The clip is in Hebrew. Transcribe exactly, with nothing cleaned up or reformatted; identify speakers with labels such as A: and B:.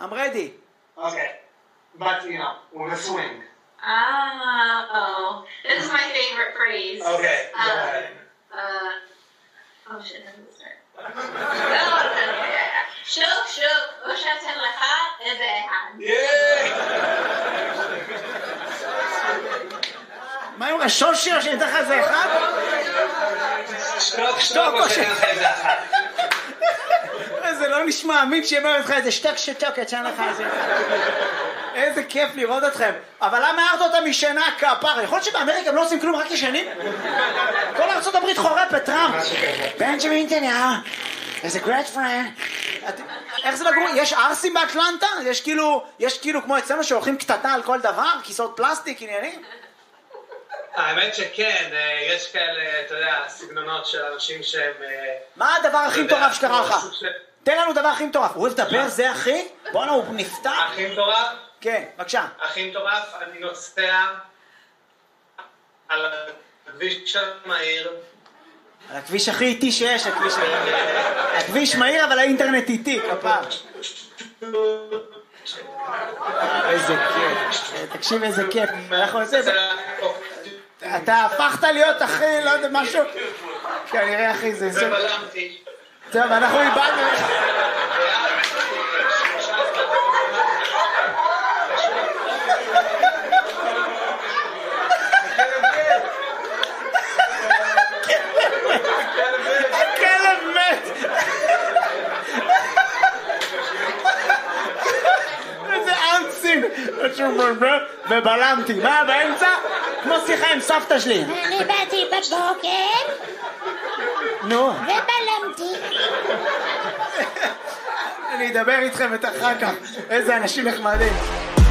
A: I'm ready.
B: Okay. But, you know, with a swing.
C: Oh, this is my favorite phrase.
B: Okay.
C: Uh, uh, oh shit, how does it start? לא, שוק, שוק, או שאתן לך איזה אחד.
A: מה עם השושי או שאתן לך איזה אחד?
B: שטוק, שטוק, או שאתן לך איזה אחד.
A: זה לא נשמע אמין שיאמר לך איזה שטוק שטוק, אתן לך איזה אחד. איזה כיף לראות אתכם. אבל למה הערת אותה משנה כפר? יכול להיות שבאמריקה הם לא עושים כלום, רק ישנים? כל ארצות הברית חורפת, טראמפ. בנג'מין נתניהו, איזה גרייט פרנד. איך זה בגרו? יש ארסים באטלנטה? יש כאילו, יש כאילו כמו אצלנו שהולכים קטטה על כל דבר? כיסאות פלסטיק, עניינים?
B: האמת שכן, יש כאלה, אתה יודע, סגנונות של אנשים שהם...
A: מה הדבר הכי מטורף שקרה לך? תן לנו דבר הכי מטורף. הוא אוהב לדבר, זה הכי? בוא'נה, הוא נפתח.
B: הכי מטורף?
A: כן, בבקשה.
B: הכי מטורף, אני נוסע על הכביש המהיר.
A: על הכביש הכי איטי שיש, הכביש... הכביש מהיר, אבל האינטרנט איטי, כפר. איזה כיף. תקשיב איזה כיף. אנחנו עושים... אתה הפכת להיות אחי, לא יודע, משהו... כנראה אחי, זה...
B: ובלמתי.
A: טוב, אנחנו איבדנו... הכלב מת! איזה אנסים! ובלמתי, מה באמצע? כמו שיחה עם סבתא שלי.
D: אני באתי בבוקר
A: נו.
D: ובלמתי.
A: אני אדבר איתכם את אחר כך. איזה אנשים נחמדים.